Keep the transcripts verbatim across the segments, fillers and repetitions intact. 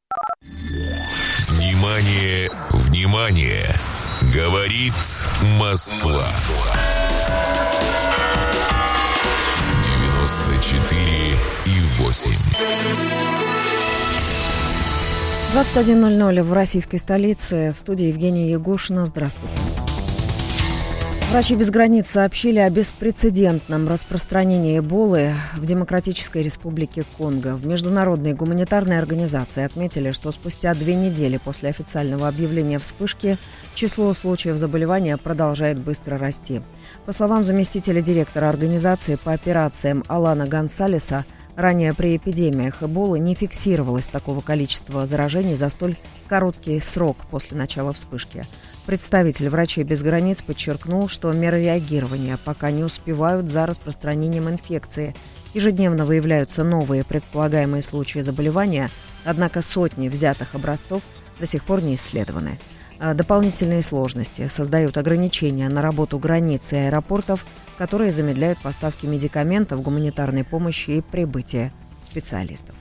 Внимание, внимание! Говорит Москва. девяносто четыре и восемь. двадцать один ноль ноль в российской столице. В студии Евгения Ягушина. Здравствуйте. Врачи без границ сообщили о беспрецедентном распространении Эболы в Демократической Республике Конго. В международной гуманитарной организации отметили, что спустя две недели после официального объявления вспышки число случаев заболевания продолжает быстро расти. По словам заместителя директора организации по операциям Алана Гонсалеса, ранее при эпидемиях Эболы не фиксировалось такого количества заражений за столь короткий срок после начала вспышки. Представитель «Врачей без границ» подчеркнул, что меры реагирования пока не успевают за распространением инфекции. Ежедневно выявляются новые предполагаемые случаи заболевания, однако сотни взятых образцов до сих пор не исследованы. Дополнительные сложности создают ограничения на работу границ и аэропортов, которые замедляют поставки медикаментов, гуманитарной помощи и прибытие специалистов.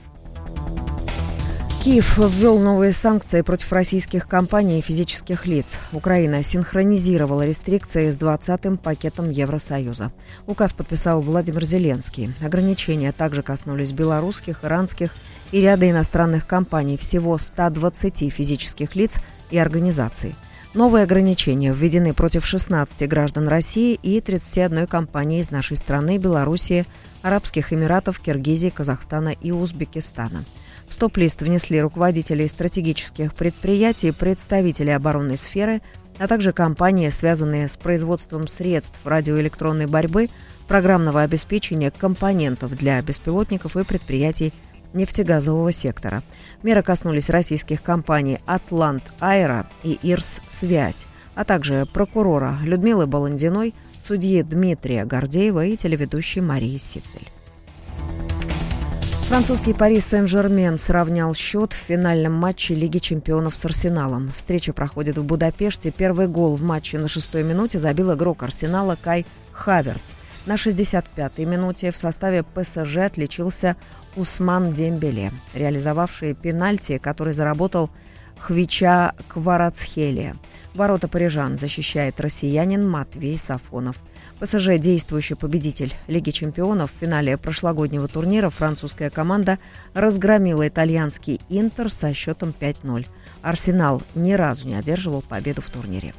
Киев ввел новые санкции против российских компаний и физических лиц. Украина синхронизировала рестрикции с двадцатым пакетом Евросоюза. Указ подписал Владимир Зеленский. Ограничения также коснулись белорусских, иранских и ряда иностранных компаний, всего ста двадцати физических лиц и организаций. Новые ограничения введены против шестнадцати граждан России и тридцати одной компании из нашей страны, Белоруссии, Арабских Эмиратов, Киргизии, Казахстана и Узбекистана. В стоп-лист внесли руководителей стратегических предприятий, представителей оборонной сферы, а также компании, связанные с производством средств радиоэлектронной борьбы, программного обеспечения, компонентов для беспилотников и предприятий нефтегазового сектора. Меры коснулись российских компаний «Атлант Аэро» и «Ирс Связь», а также прокурора Людмилы Баландиной, судьи Дмитрия Гордеева и телеведущей Марии Сипфель. Французский «Пари Сен-Жермен» сравнял счет в финальном матче Лиги чемпионов с «Арсеналом». Встреча проходит в Будапеште. Первый гол в матче на шестой минуте забил игрок «Арсенала» Кай Хаверц. На шестьдесят пятой минуте в составе ПСЖ отличился Усман Дембеле, реализовавший пенальти, который заработал Хвича Кварацхелия. Ворота парижан защищает россиянин Матвей Сафонов. ПСЖ, действующий победитель Лиги чемпионов, в финале прошлогоднего турнира французская команда разгромила итальянский «Интер» со счетом пять ноль. «Арсенал» ни разу не одерживал победу в турнире.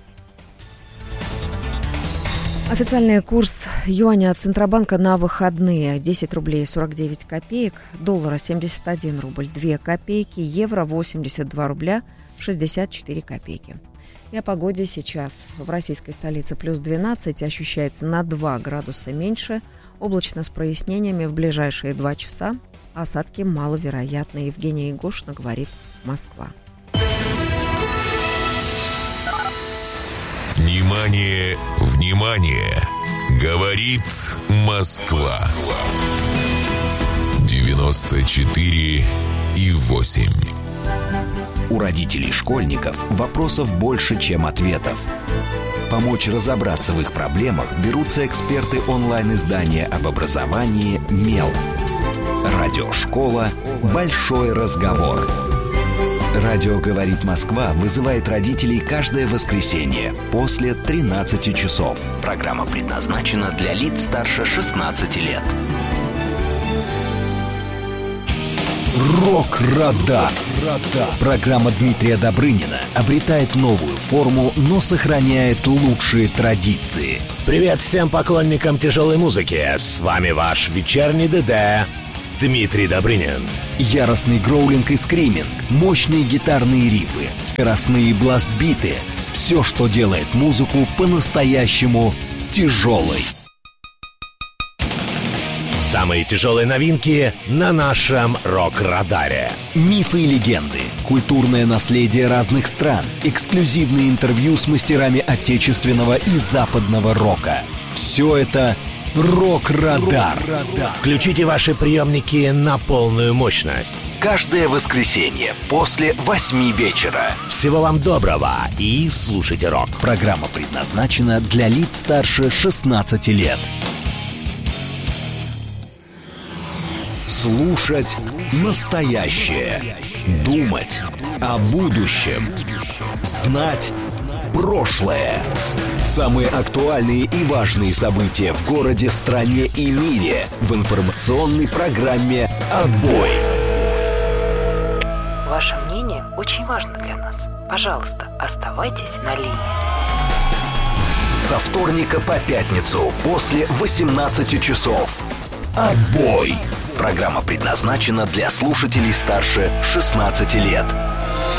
Официальный курс юаня от Центробанка на выходные: десять рублей сорок девять копеек, доллара семьдесят один рубль две копейки, евро восемьдесят два рубля шестьдесят четыре копейки. И о погоде сейчас. В российской столице плюс двенадцать, ощущается на два градуса меньше, облачно с прояснениями в ближайшие два часа. Осадки маловероятны. Евгения Ягушина, говорит Москва. Внимание, внимание! Говорит Москва. девяносто четыре и восемь. У родителей школьников вопросов больше, чем ответов. Помочь разобраться в их проблемах берутся эксперты онлайн-издания об образовании «Мел». Радиошкола «Большой разговор». Радио «Говорит Москва» вызывает родителей каждое воскресенье после тринадцати часов. Программа предназначена для лиц старше шестнадцати лет. Рок-радар. Программа Дмитрия Добрынина обретает новую форму, но сохраняет лучшие традиции. Привет всем поклонникам тяжелой музыки. С вами ваш вечерний ДД Дмитрий Добрынин. Яростный гроулинг и скриминг, мощные гитарные рифы, скоростные бласт-биты. Все, что делает музыку по-настоящему тяжелой. Самые тяжелые новинки на нашем рок-радаре. Мифы и легенды, культурное наследие разных стран, эксклюзивные интервью с мастерами отечественного и западного рока. Все это «Рок-радар». Включите ваши приемники на полную мощность. Каждое воскресенье после восьми вечера. Всего вам доброго и слушайте рок. Программа предназначена для лиц старше шестнадцати лет. Слушать настоящее. Думать о будущем. Знать прошлое. Самые актуальные и важные события в городе, стране и мире в информационной программе «Отбой». Ваше мнение очень важно для нас. Пожалуйста, оставайтесь на линии. Со вторника по пятницу после восемнадцати часов. «Отбой». Программа предназначена для слушателей старше шестнадцати лет.